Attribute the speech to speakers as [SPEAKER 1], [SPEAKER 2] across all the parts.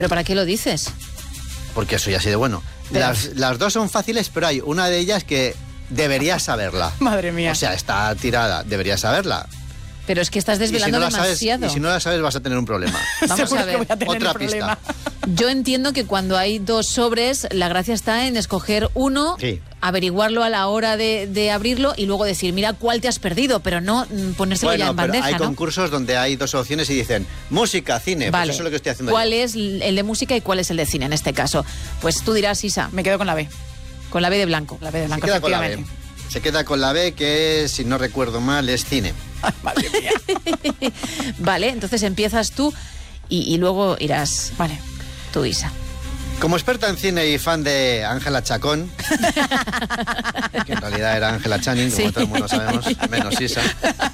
[SPEAKER 1] ¿Pero para qué lo dices?
[SPEAKER 2] Porque soy así de bueno. Las dos son fáciles, pero hay una de ellas que deberías saberla.
[SPEAKER 3] Madre mía.
[SPEAKER 2] O sea, está tirada, deberías saberla.
[SPEAKER 1] Pero es que estás desvelando demasiado.
[SPEAKER 2] Y si no la sabes vas a tener un problema.
[SPEAKER 1] Vamos a ver.
[SPEAKER 2] Otra pista.
[SPEAKER 1] Yo entiendo que cuando hay dos sobres, la gracia está en escoger uno,
[SPEAKER 2] sí,
[SPEAKER 1] averiguarlo a la hora de abrirlo y luego decir, mira cuál te has perdido, pero no ponérselo ya en bandeja,
[SPEAKER 2] hay
[SPEAKER 1] ¿no?
[SPEAKER 2] concursos donde hay dos opciones y dicen música, cine,
[SPEAKER 1] vale.
[SPEAKER 2] Pues eso es lo que estoy haciendo.
[SPEAKER 1] ¿Cuál es el de música y cuál es el de cine en este caso? Pues tú dirás, Isa.
[SPEAKER 3] Me quedo con la B.
[SPEAKER 1] Con la B de blanco.
[SPEAKER 3] La B de blanco,
[SPEAKER 2] efectivamente. Se queda con la B, que si no recuerdo mal es cine.
[SPEAKER 3] Ay, madre mía.
[SPEAKER 1] Vale, entonces empiezas tú y luego irás.
[SPEAKER 3] Vale.
[SPEAKER 1] Tú, Isa.
[SPEAKER 2] Como experta en cine y fan de Ángela Chacón, que en realidad era Ángela Channing, como todo el mundo sabemos, menos Isa.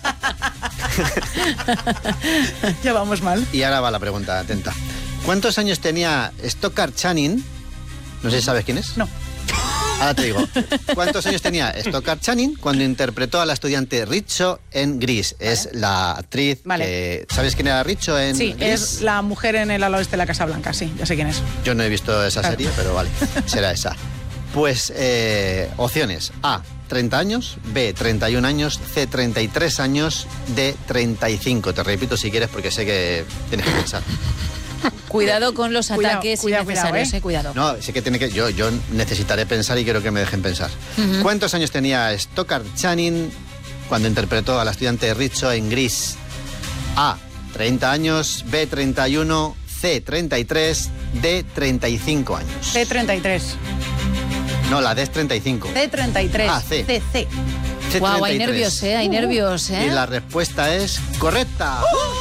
[SPEAKER 3] Ya vamos mal.
[SPEAKER 2] Y ahora va la pregunta, atenta. ¿Cuántos años tenía Stockard Channing? No sé si sabes quién es.
[SPEAKER 3] No.
[SPEAKER 2] Ahora te digo, ¿cuántos años tenía Stockard Channing cuando interpretó a la estudiante Richo en Grease? Vale. Es la actriz que... ¿Sabes quién era Richo en Grease?
[SPEAKER 3] Sí, es la mujer en el ala oeste de la Casa Blanca, sí, ya sé quién es.
[SPEAKER 2] Yo no he visto esa serie, pero vale, será esa. Pues, opciones. A, 30 años, B, 31 años, C, 33 años, D, 35. Te repito si quieres porque sé que tienes que pensar.
[SPEAKER 1] Cuidado con los ataques innecesarios, cuidado.
[SPEAKER 2] No, sé que tiene que... Yo necesitaré pensar y quiero que me dejen pensar. ¿Cuántos años tenía Stockard Channing cuando interpretó a la estudiante Richo en Grease? A, 30 años, B, 31, C, 33, D, 35 años.
[SPEAKER 3] C, 33.
[SPEAKER 2] No, la D es 35.
[SPEAKER 3] C, 33.
[SPEAKER 2] Ah, C.
[SPEAKER 3] C.
[SPEAKER 1] Guau, hay nervios, hay nervios,
[SPEAKER 2] Y la respuesta es correcta.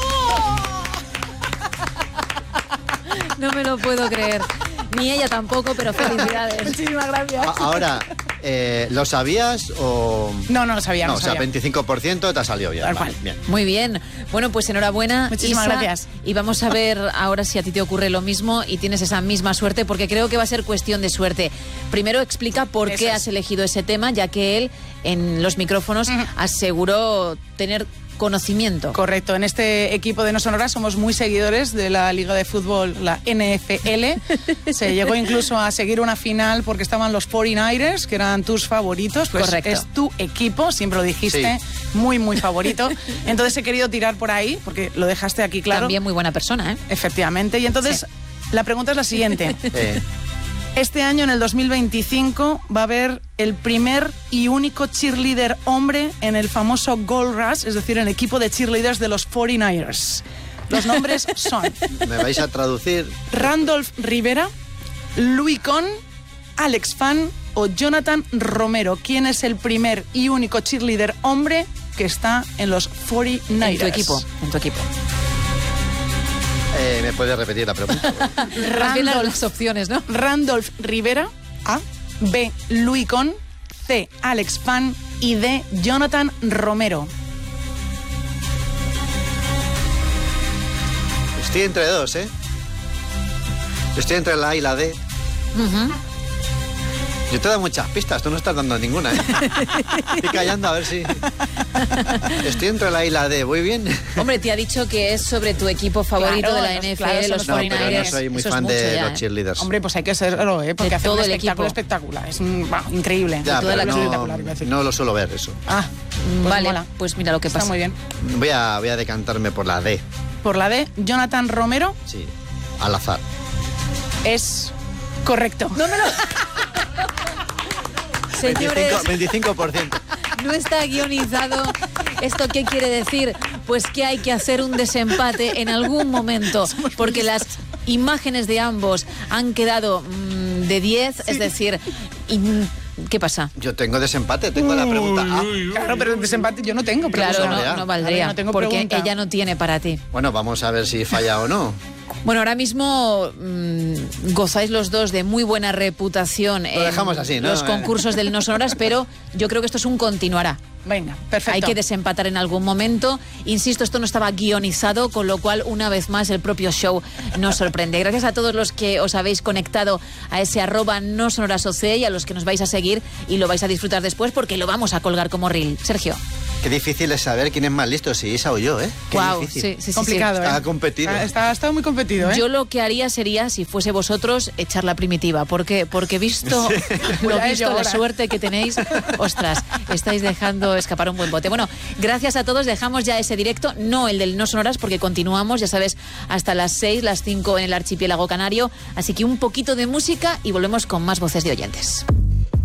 [SPEAKER 1] No me lo puedo creer. Ni ella tampoco, pero felicidades.
[SPEAKER 3] Muchísimas gracias.
[SPEAKER 2] Ahora, ¿lo sabías o...?
[SPEAKER 3] No lo sabía.
[SPEAKER 2] No, o sea, 25% te ha salido bien. Vale, bien.
[SPEAKER 1] Muy bien. Bueno, pues enhorabuena,
[SPEAKER 3] muchísimas
[SPEAKER 1] Isa,
[SPEAKER 3] gracias.
[SPEAKER 1] Y vamos a ver ahora si a ti te ocurre lo mismo y tienes esa misma suerte, porque creo que va a ser cuestión de suerte. Primero explica por qué has elegido ese tema, ya que él, en los micrófonos, aseguró tener conocimiento.
[SPEAKER 3] Correcto, en este equipo de No Sonoras somos muy seguidores de la Liga de Fútbol, la NFL. Se llegó incluso a seguir una final porque estaban los 49ers, que eran tus favoritos. Pues correcto, es tu equipo, siempre lo dijiste, sí, muy, muy favorito. Entonces he querido tirar por ahí, porque lo dejaste aquí claro.
[SPEAKER 1] También muy buena persona, ¿eh?
[SPEAKER 3] Efectivamente, y entonces la pregunta es la siguiente. Este año, en el 2025, va a haber el primer y único cheerleader hombre en el famoso Gold Rush, es decir, en el equipo de cheerleaders de los 49ers. Los nombres son...
[SPEAKER 2] ¿Me vais a traducir?
[SPEAKER 3] Randolph Rivera, Louis Conn, Alex Fan o Jonathan Romero. ¿Quién es el primer y único cheerleader hombre que está en los 49ers?
[SPEAKER 1] En tu equipo, en tu equipo.
[SPEAKER 2] ¿Me puedes repetir la pregunta?
[SPEAKER 1] Las opciones, ¿no?
[SPEAKER 3] Randolph Rivera, A. B. Louis Conn, C. Alex Fan y D. Jonathan Romero.
[SPEAKER 2] Estoy entre dos, ¿eh? Estoy entre la A y la D. Yo te he dado muchas pistas, tú no estás dando ninguna, ¿eh? Estoy callando a ver si... Estoy entre la A y la D, ¿voy bien?
[SPEAKER 1] Hombre, te ha dicho que es sobre tu equipo favorito de la NFL,
[SPEAKER 3] claro,
[SPEAKER 1] los 49ers.
[SPEAKER 2] No, pero no soy muy fan de los cheerleaders.
[SPEAKER 3] Hombre, pues hay que serlo, ¿eh? Porque hace un espectáculo espectacular. Es increíble.
[SPEAKER 2] Ya, pero
[SPEAKER 3] espectacular,
[SPEAKER 2] no lo suelo ver eso.
[SPEAKER 3] Ah, pues
[SPEAKER 1] vale,
[SPEAKER 3] mola.
[SPEAKER 1] Pues mira lo que
[SPEAKER 3] Está
[SPEAKER 1] pasa.
[SPEAKER 3] muy bien.
[SPEAKER 2] Voy a decantarme por la D.
[SPEAKER 3] ¿Por la D? Jonathan Romero.
[SPEAKER 2] Sí, al azar.
[SPEAKER 3] Es correcto.
[SPEAKER 1] No me lo... Señores,
[SPEAKER 2] 25%.
[SPEAKER 1] No está guionizado. ¿Esto qué quiere decir? Pues que hay que hacer un desempate en algún momento, porque las imágenes de ambos han quedado de 10, es decir... ¿Qué pasa?
[SPEAKER 2] Yo tengo desempate, tengo la pregunta A.
[SPEAKER 3] Claro, pero el desempate yo no tengo pregunta.
[SPEAKER 1] Claro, no valdría, porque pregunta. Ella no tiene para ti.
[SPEAKER 2] Bueno, vamos a ver si falla o no.
[SPEAKER 1] Bueno, ahora mismo gozáis los dos de muy buena reputación
[SPEAKER 2] Lo dejamos así, ¿no?
[SPEAKER 1] Los concursos del No Sonoras, pero yo creo que esto es un continuará.
[SPEAKER 3] Venga, perfecto.
[SPEAKER 1] Hay que desempatar en algún momento. Insisto, esto no estaba guionizado, con lo cual, una vez más, el propio show nos sorprende. Gracias a todos los que os habéis conectado a ese @nosonorasoc y a los que nos vais a seguir y lo vais a disfrutar después porque lo vamos a colgar como reel. Sergio.
[SPEAKER 2] Qué difícil es saber quién es más listo, si Isa o yo, ¿eh? Qué difícil.
[SPEAKER 3] Sí. Complicado,
[SPEAKER 2] Está competido.
[SPEAKER 3] Está muy competido, ¿eh?
[SPEAKER 1] Yo lo que haría sería, si fuese vosotros, echar la primitiva. ¿Por qué? Porque visto la suerte que tenéis, ostras, estáis dejando escapar un buen bote. Bueno, gracias a todos. Dejamos ya ese directo, no el del No Sonoras, porque continuamos, ya sabes, hasta las 6, las 5 en el archipiélago canario. Así que un poquito de música y volvemos con más voces de oyentes.